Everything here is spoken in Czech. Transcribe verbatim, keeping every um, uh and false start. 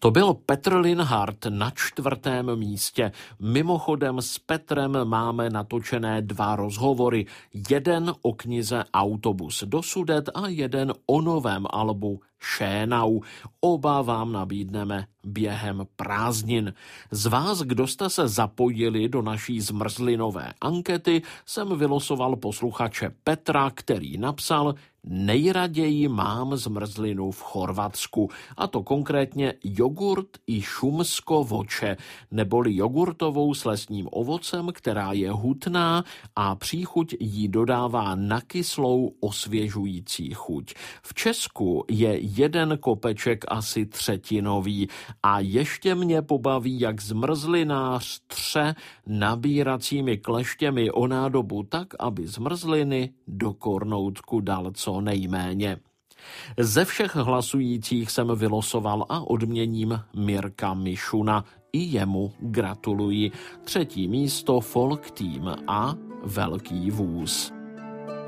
To byl Petr Linhart na čtvrtém místě. Mimochodem s Petrem máme natočené dva rozhovory. Jeden o knize Autobus do Sudet a jeden o novém albu Šénau. Oba vám nabídneme během prázdnin. Z vás, kdo jste se zapojili do naší zmrzlinové ankety, jsem vylosoval posluchače Petra, který napsal: nejraději mám zmrzlinu v Chorvatsku, a to konkrétně jogurt i šumsko voče, neboli jogurtovou s lesním ovocem, která je hutná a příchuť jí dodává nakyslou osvěžující chuť. V Česku je jeden kopeček asi třetinový a ještě mě pobaví, jak zmrzlinář tře nabíracími kleštěmi o nádobu tak, aby zmrzliny do kornoutku dal co nejméně. Ze všech hlasujících jsem vylosoval a odměním Mirka Mišuna. I jemu gratuluji. Třetí místo Folk Team a Velký vůz.